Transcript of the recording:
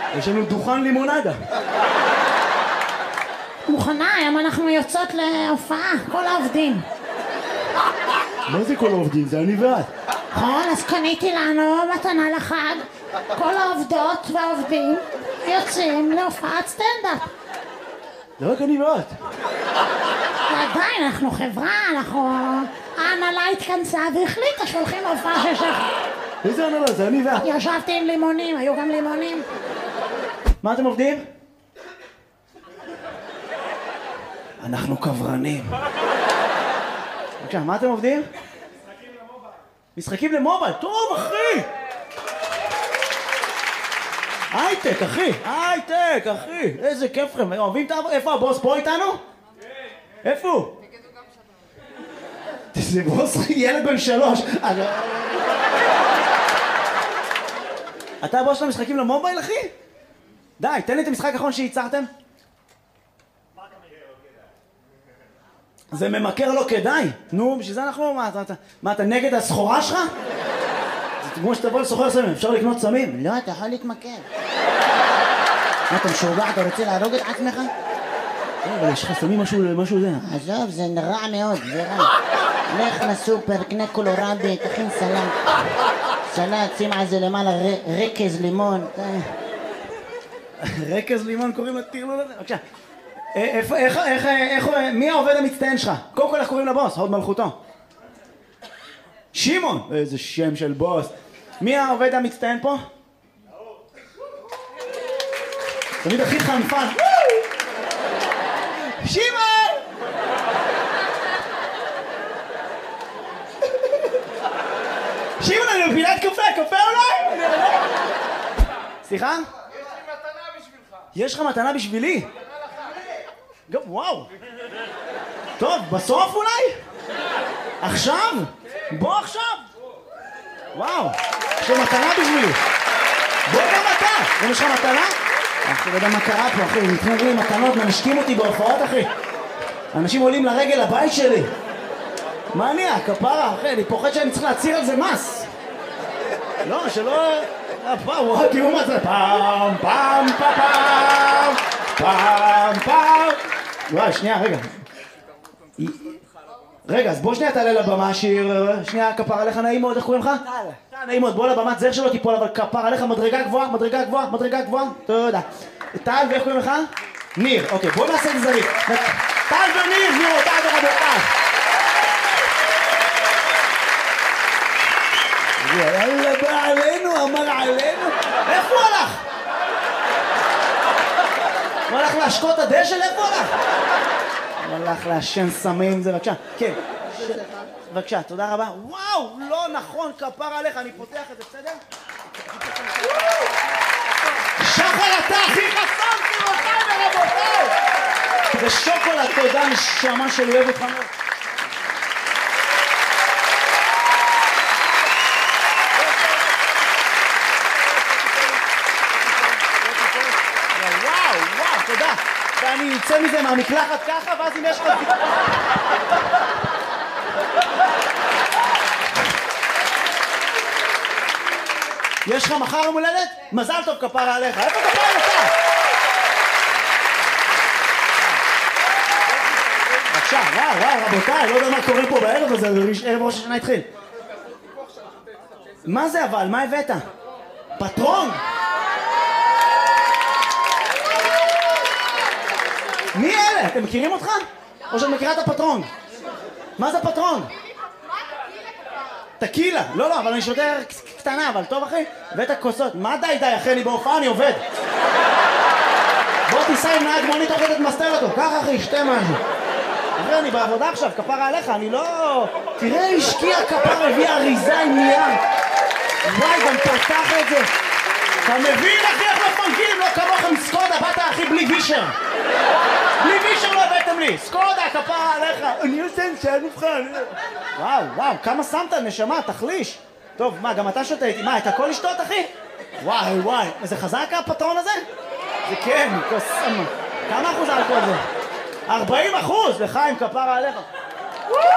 יש לנו דוכן לימונדה. מוכנה, היום אנחנו יוצאות להופעה, כל העובדים. מה זה כל העובדים? זה אני ואת. נכון, אז קניתי לנו מתנה לחג. כל העובדות והעובדים יוצאים להופעת סטנדאפ. זה רק אני ואת. ועדיין, אנחנו חברה, ההנהלה התכנסה והחליטה שהולכים להופעה של שחר. איזה הנהלה? זה אני ואת. ישבתי עם לימונים, היו גם לימונים. מה אתם עובדים? אנחנו קברנים. בבקשה, מה אתם עובדים? משחקים למובייל. משחקים למובייל? טוב, אחי! הייטק, אחי! הייטק, אחי! איזה כיף לכם. אוהבים את העבודה? איפה הבוס? פה איתנו? כן. איפה הוא? זה בוס ילד בן 3. אתה הבוס של המשחקים למובייל, אחי? די, תן לי את המשחק האחרון שייצרתם. זה ממכר לא כדאי. נו, בשביל זה אנחנו... מה, אתה נגד הסחורה שלך? זה כמו שתבוא לסוחר סמים, אפשר לקנות סמים? לא, אתה יכול להתמכר. מה, אתה משוגע? אתה רוצה להרוג את עצמך? אבל יש לך סמים משהו זה. עזוב, זה רע מאוד, זה רע. לך לסופר, קנה קולורבי, תכין סלט. סלט, שים על זה למעלה רקז לימון. רקז לימון קוראים לטרלול הזה? בבקשה. מי העובד המצטיין שלך? קודם כל איך קוראים לבוס? הוד מלכותו. שמעון! איזה שם של בוס. מי העובד המצטיין פה? תמיד הכי חנפן. שמעון! שמעון, אני בפינת קפה, קפה אולי? סליחה? יש לך מתנה בשבילי? וואו. טוב, בסוף אולי? עכשיו? בוא עכשיו. וואו, יש לך מתנה בשבילי. בוא גם אתה. יש לך מתנה? אחי, לא יודע מה קרה פה, אחי. נתנו לי מתנות, מנשקים אותי בהופעות, אחי. אנשים עולים לרגל הבית שלי. מה נהיה? כפרה, אחי. אני פוחד שאני צריך להצהיר על זה מס. לא, שלא... וואו, תראו מה זה. פעם, פעם, פעם, פעם, פעם. וואי, שנייה, רגע. רגע, אז בוא שנייה תעלה לבמה, שיר. שנייה, כפר עליך, נעים מאוד, איך קוראים לך? טל. נעים מאוד, בוא לבמה, זר שלא תיפול, אבל כפר עליך, מדרגה גבוהה, מדרגה גבוהה, מדרגה גבוהה. תודה. טל, ואיך קוראים לך? ניר. אוקיי, בוא נעשה את זריק. טל וניר, גבירותיי ורבותיי. יאללה, בא עלינו, אמר עלינו. איפה הוא הלך? הוא הלך להשקות הדשא? איפה הוא הלך? הוא הלך לעשן סמים, זה בבקשה. כן. בבקשה, תודה רבה. וואו, לא נכון, כפר עליך, אני פותח את זה, בסדר? שחר, אתה הכי חסון, גבירותיי ורבותיי! זה שוקולד, תודה, נשמה שלי, אוהב אותך מאוד. תודה. ואני אצא מזה מהמקלחת ככה, ואז אם יש לך... יש לך מחר יום הולדת? מזל טוב, כפרה עליך. איפה כפרה עליך? בבקשה, וואו, רבותיי, לא יודע מה קורה פה בערב הזה, ערב ראש השנה התחיל. מה זה אבל? מה הבאת? פטרון? מי אלה? אתם מכירים אותך? או שאת מכירה את הפטרון? מה זה פטרון? טקילה. לא, אבל אני שותה קטנה, אבל טוב אחי? ואת הכוסות. מה די, אחי, אני בהופעה, אני עובד. בוא תיסע עם נהג מונית, תוכל תמסתר אותו. ככה אחי, שתה משהו. אחי, אני בעבודה עכשיו, כפרה עליך, אני לא... תראה, השקיע כפר, הביא אריזה עם נייר. וואי, גם פתח את זה. אתה מבין אחי איך מפנקים? לא כמוכם סקודה, באת אחי בלי וישר. בלי וישר לא הבאתם לי. סקודה, כפרה עליך. אני עושה שאני נבחן. וואו, כמה שמת נשמה, תחליש. טוב, מה, גם אתה שותה איתי? מה, את הכל לשתות אחי? וואי, זה חזק הפטרון הזה? זה כן, כמה אחוז האלכוהול זה? 40%, לחיים, כפרה עליך.